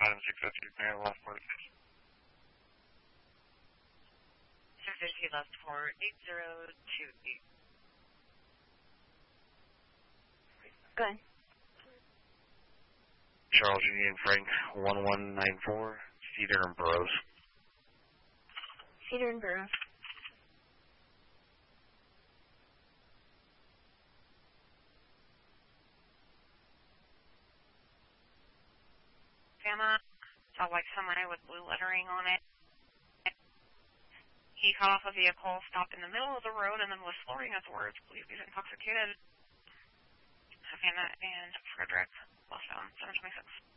item 602, Mayor, last part of the case. 602 left for 8028. Go ahead. Charles Union Frank 1194, Cedar and Burroughs. Cedar and Burroughs. Gamma saw white semi with blue lettering on it. He got off a vehicle, stopped in the middle of the road, and then was slurring his words. Believe he's intoxicated. Savannah and Frederick, westbound 726.